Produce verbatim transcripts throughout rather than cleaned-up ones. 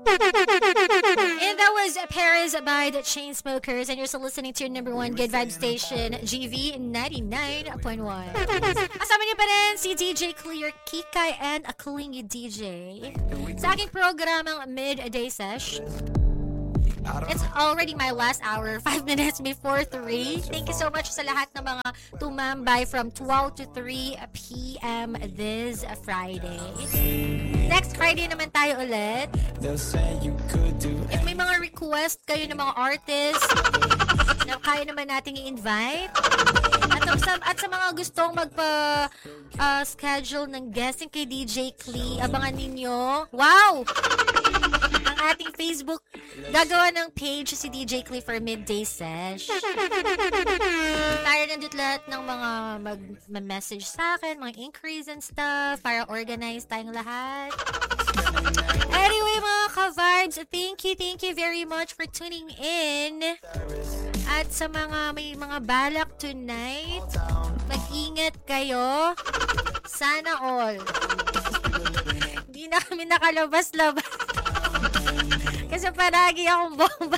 And that was Paris by the Chainsmokers, and you're still listening to your number one good vibe station, G V ninety-nine point one. Kasama niyo pa rin si D J Clear, Kikay, and a Kalingi D J sa aking programang Midday Sesh. It's already my last hour, five minutes before three. Thank you so much sa lahat ng mga tumambay from twelve to three p.m. this Friday. Next Friday naman tayo ulit. If may mga request kayo ng mga artists na kaya naman nating i-invite, at sa, at sa mga gustong magpa-schedule uh, ng guesting kay D J Clee, abangan ninyo. Wow! Ang ating Facebook, gagawa ng page si D J Clee for Midday Sesh. Para nandito lahat ng mga mag-message sa akin, mga inquiries and stuff, para organize tayong lahat. Anyway, mga ka-vibes, thank you, thank you very much for tuning in. At sa mga may mga balak tonight, mag-ingat kayo. Sana all. Hindi na kami nakalabas-labas. Kasi paragi akong bomba.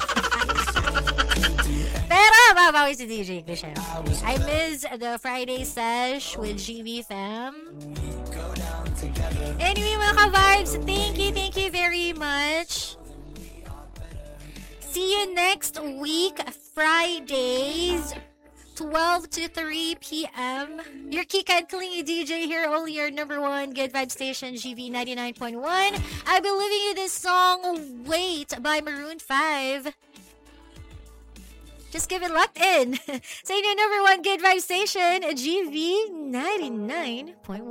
Pero, babawi si D J Clee. I miss the Friday sesh with G V Fam. Anyway, mga ka-vibes, thank you, thank you very much. See you next week, Fridays, twelve to three p.m. Your Kika and Kalingi D J here, only your number one good vibe station, G V ninety-nine point one. I'll be leaving you this song, Wait, by Maroon five. Just give it locked in. Sa inyo number one good vibe station, G V ninety-nine point one.